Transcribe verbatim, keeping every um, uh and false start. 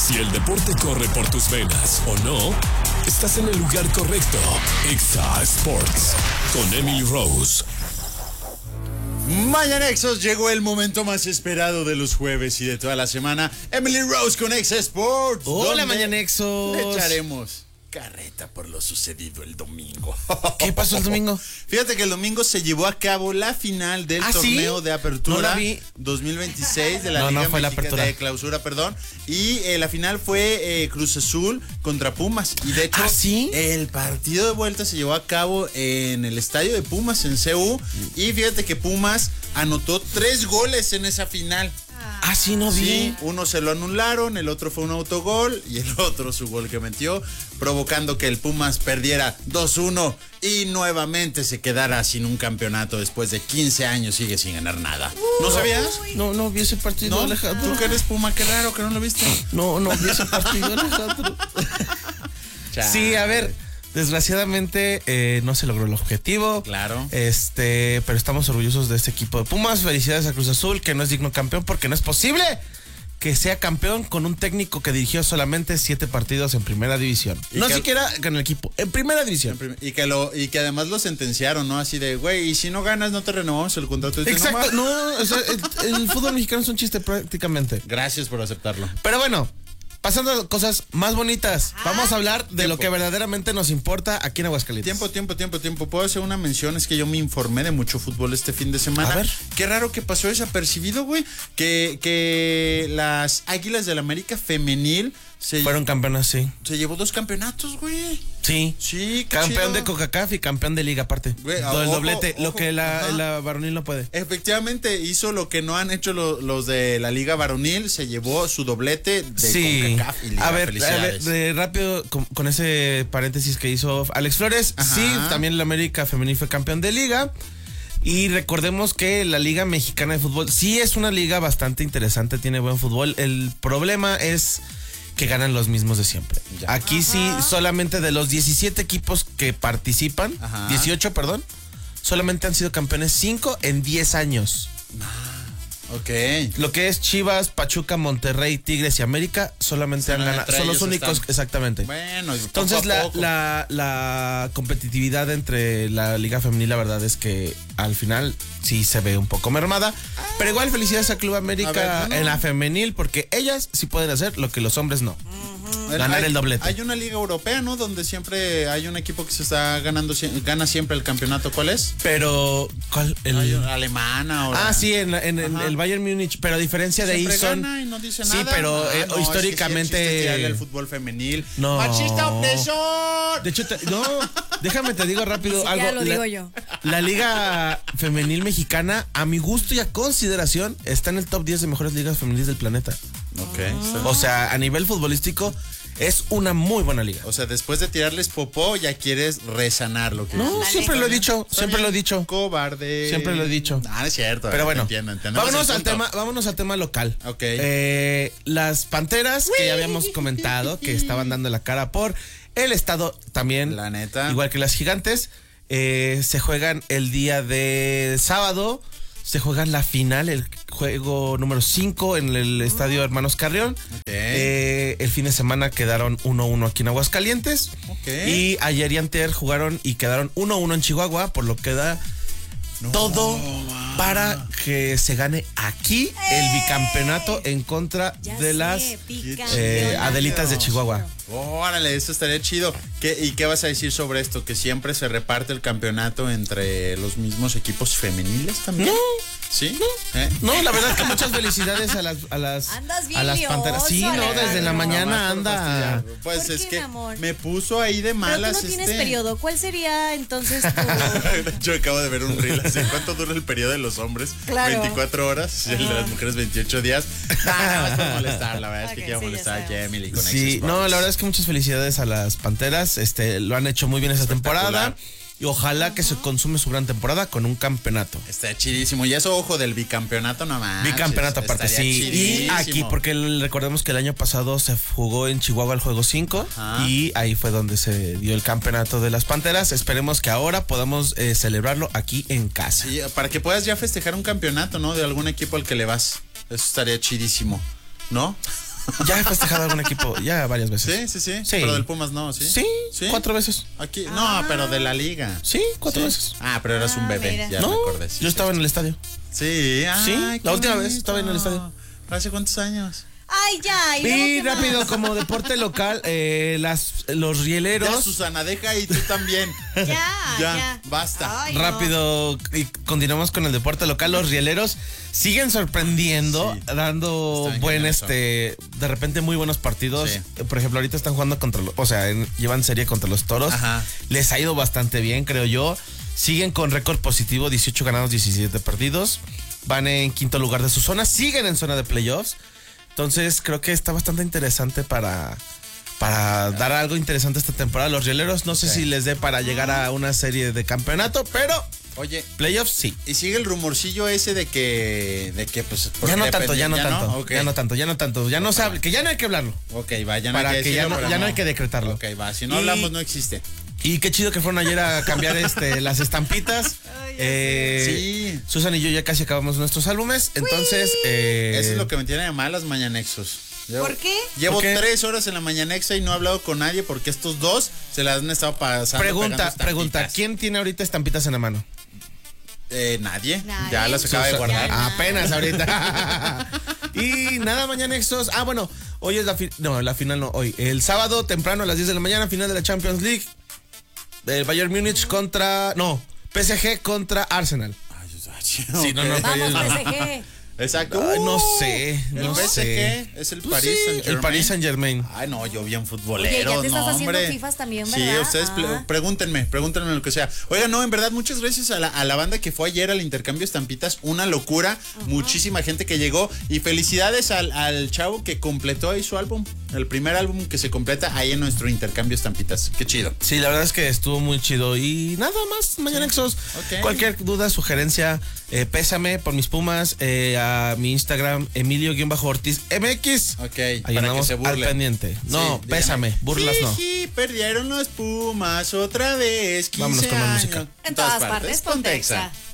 Si el deporte corre por tus venas o no, estás en el lugar correcto. Exa Sports con Emily Rose. Mañanexos, llegó el momento más esperado de los jueves y de toda la semana. Emily Rose con Exa Sports. Hola, Mañanexos. Le echaremos carreta por lo sucedido el domingo. ¿Qué pasó el domingo? Fíjate que el domingo se llevó a cabo la final del ¿Ah, torneo sí? de apertura No la vi. dos mil veintiséis de la No, Liga no fue la Mexicana apertura. de clausura, perdón. Y eh, la final fue eh, Cruz Azul contra Pumas. Y de hecho, ¿Ah, sí? el partido de vuelta se llevó a cabo en el estadio de Pumas en C U. Y fíjate que Pumas anotó tres goles en esa final. Ah, sí, no vi. Sí, uno se lo anularon, el otro fue un autogol y el otro su gol que metió, provocando que el Pumas perdiera dos uno y nuevamente se quedara sin un campeonato después de quince años, sigue sin ganar nada. ¿No sabías? No, no vi ese partido, ¿No? Alejandro. ¿Tú que eres Puma? Qué raro que no lo viste. No, no vi ese partido, Alejandro. Sí, a ver, desgraciadamente eh, no se logró el objetivo. Claro. Este, pero estamos orgullosos de este equipo de Pumas. Felicidades a Cruz Azul, que no es digno campeón, porque no es posible que sea campeón con un técnico que dirigió solamente siete partidos en primera división. Y No que- siquiera con el equipo, en primera división. Y que lo y que además lo sentenciaron, ¿no? Así de, güey, y si no ganas no te renovamos el contrato. Y dice, Exacto, "No, no, o sea, el, el fútbol mexicano es un chiste prácticamente. gracias por aceptarlo. Pero bueno, pasando a cosas más bonitas, vamos a hablar de Tiempo. lo que verdaderamente nos importa aquí en Aguascalientes. Tiempo, tiempo, tiempo, tiempo. Puedo hacer una mención, es que yo me informé de mucho fútbol este fin de semana. A ver. Qué raro que pasó desapercibido, güey. Que, que las Águilas del América femenil se, Fueron campeonas, sí. se llevó dos campeonatos, güey. Sí. Sí, qué Campeón de chido. CONCACAF y campeón de liga aparte. Güey, el ojo, doblete, lo ojo, que la, ajá. la varonil no puede. Efectivamente, hizo lo que no han hecho lo- los de la Liga Varonil, se llevó su doblete de Sí. CONCACAF y Liga. A ver, a ver, Felicidades. de rápido, con, con ese paréntesis que hizo Alex Flores, Ajá. sí, también el América Femenil fue campeón de liga. Y recordemos que la Liga Mexicana de Fútbol sí es una liga bastante interesante, tiene buen fútbol. El problema es que ganan los mismos de siempre. Ya. Aquí sí, solamente de los diecisiete equipos que participan, Ajá. dieciocho, perdón, solamente han sido campeones cinco en diez años. Ok. Lo que es Chivas, Pachuca, Monterrey, Tigres y América solamente han Son ganado. entre Son los ellos únicos, están. exactamente. Bueno, y poco Entonces a la, poco. la, la competitividad entre la Liga Femenil, la verdad es que al final sí se ve un poco mermada. Pero igual felicidades a Club América A ver, no, no. en la femenil, porque ellas sí pueden hacer lo que los hombres no. Ganar Hay- el doblete. Hay una liga europea, ¿no? Donde siempre hay un equipo que se está ganando, sie- gana siempre el campeonato. ¿Cuál es? Pero, ¿cuál? El- Hay una alemana o Ah, la- sí, en, la- en- en Ajá. el Bayern Múnich, pero a diferencia de ahí Siempre son... gana y no dice sí, nada. pero Ah, eh, no, es que sí, históricamente... el chiste es tirarle al fútbol femenil. No. ¡Machista opresor! De hecho, te- no, déjame te digo rápido Ni algo. siquiera lo la, digo yo. la Liga Femenil Mexicana, a mi gusto y a consideración, está en el top diez de mejores ligas femeniles del planeta. Ok. está- O sea, a nivel futbolístico, es una muy buena liga. O sea, después de tirarles popó, ya quieres resanar lo que No, dices. siempre lo he dicho, Está siempre bien. lo he dicho. Cobarde. Siempre lo he dicho. Ah, no es cierto. Pero bueno, entiendo, entendemos vámonos el al punto. tema, vámonos al tema local. Ok. Eh, las Panteras, que ya habíamos comentado, que estaban dando la cara por el estado también. La neta. Igual que las Gigantes, eh, se juegan el día de sábado. Se juegan la final, el juego número cinco en el estadio Hermanos Carrión. Eh, el fin de semana quedaron uno uno aquí en Aguascalientes. Ok. Y ayer y antier jugaron y quedaron uno uno en Chihuahua, por lo que da todo para que se gane aquí el bicampeonato en contra Ya de sé, las bicampeonato. eh, Adelitas de Chihuahua. Órale, eso estaría chido. ¿Qué, ¿Y qué vas a decir sobre esto? ¿Que siempre se reparte el campeonato entre los mismos equipos femeniles también? No. ¿Sí? ¿Eh? No, la verdad es que muchas felicidades a las a las Andas bien a las Panteras. Sí, lioso, no, desde la Alejandro. mañana Nomás por anda. fastidiar. Pues ¿Por es qué, que mi amor? me puso ahí de Pero tú malas. no tienes este. periodo. ¿Cuál sería entonces tu...? Yo acabo de ver un reel así. ¿Cuánto dura el periodo de los hombres? Claro. veinticuatro horas. Y el de las mujeres veintiocho días. Ah, no, es por molestar. La verdad es Ok, que quiero sí, ya molestar aquí a sabemos. Emily con Sí, Exa no, Sports. la verdad es que muchas felicidades a las Panteras. Este, lo han hecho muy bien esta temporada. Y ojalá que se consume su gran temporada con un campeonato. Está chidísimo. Y eso, ojo, del bicampeonato nomás. Bicampeonato aparte, sí. Y aquí, porque el- recordemos que el año pasado se jugó en Chihuahua el juego cinco. Ajá. Y ahí fue donde se dio el campeonato de las Panteras. Esperemos que ahora podamos eh, celebrarlo aquí en casa. Sí, para que puedas ya festejar un campeonato, ¿no? De algún equipo al que le vas. Eso estaría chidísimo, ¿no? Ya he festejado algún equipo, ya varias veces. Sí, sí, sí. Sí. Pero del Pumas no, ¿sí? Sí, cuatro veces. Aquí, no, pero de la liga. Sí, cuatro Sí. veces. Ah, pero eras un Ah, bebé, mira. ya No, me acordé. Sí, yo estaba en el estadio. Sí, ay, Sí, qué la última vez bonito. estaba en el estadio. ¿Hace cuántos años? Ay, ya. ¿y luego Y qué más? rápido, como deporte local, eh, las, los Ya, rieleros. Susana, deja y tú también. Ya, Ya, ya. basta. Ay, no. Rápido, y continuamos con el deporte local. Los rieleros siguen sorprendiendo, Sí. dando Está bien buen, genial eso. este, de repente muy buenos partidos. Sí. Por ejemplo, ahorita están jugando contra los, o sea, en- llevan serie contra los toros. Ajá. Les ha ido bastante bien, creo yo. Siguen con récord positivo, dieciocho ganados, diecisiete perdidos. Van en quinto lugar de su zona, siguen en zona de playoffs. Entonces, creo que está bastante interesante para, para dar algo interesante esta temporada. Los rieleros, no sé Sí. si les dé para llegar a una serie de campeonato, pero Oye, playoffs sí. y sigue el rumorcillo ese de que, de que pues... Ya no tanto, ya no ¿ya tanto. Ok. Ya no tanto, ya no tanto. Ya no se habla, que ya no hay que hablarlo. Ok, va, ya no Para hay que que decirlo, ya no- pero ya no hay que decretarlo. Ok, va, si no Y- hablamos no existe. Y qué chido que fueron ayer a cambiar este las estampitas. Eh, Sí. Susan y yo ya casi acabamos nuestros álbumes. Entonces, eh, Eso es lo que me tiene de mal las mañanexos. Llevo- ¿Por qué? Llevo ¿Por qué? tres horas en la mañanexa y no he hablado con nadie porque estos dos se las han estado pasando. pregunta, pegando pregunta, estampitas. ¿quién tiene ahorita estampitas en la mano? Eh, nadie. Nadie. Ya las acaba de Susan. guardar. Ya. Apenas ahorita. Y nada, mañana Exos. Ah, bueno, hoy es la final. No, la final no, hoy. El sábado temprano a las diez de la mañana, final de la Champions League. El Bayern Múnich contra. No, P S G contra Arsenal. Ay, ay, Sí, no, no, ok. Vamos, Ay, P S G. Exacto. Ay, no Uh, sé, El no P S G sé. es el Pues Paris sí, Saint Germain. el Paris Saint Germain. Ay, no, yo bien futbolero. Oye, ya te estás no, haciendo hombre. fifas también, Sí, ¿verdad? ustedes ple- Ah. pregúntenme, pregúntenme lo que sea. Oigan, no, en verdad, muchas gracias a la, a la banda que fue ayer al intercambio de estampitas. Una locura. Muchísima gente que llegó. Y felicidades al, al chavo que completó ahí su álbum. El primer álbum que se completa ahí en nuestro intercambio de estampitas. Qué chido. Sí, la verdad es que estuvo muy chido. Y nada más, mañana Exos. Ok. Cualquier duda, sugerencia, eh, pésame por mis Pumas, eh, a mi Instagram, Emilio-Ortiz M X. Ok, Ahí para que andamos se al burlen. pendiente. No, Sí, pésame, díganme, burlas no. "Jiji, perdieron los Pumas otra vez. quince Vámonos con más años". música. En todas partes, Pontexa.